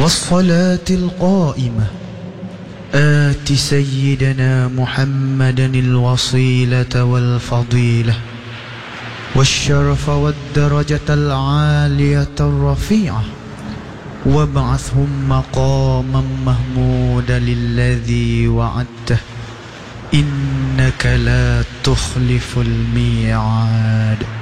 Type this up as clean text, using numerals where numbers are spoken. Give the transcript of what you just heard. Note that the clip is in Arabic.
والصلاة القائمة آت سيدنا محمدا الوصيلة والفضيلة والشرف والدرجة العالية الرفيعة وابعثهم مقاما محمودا للذي وعدته إنك لا تخلف الميعاد.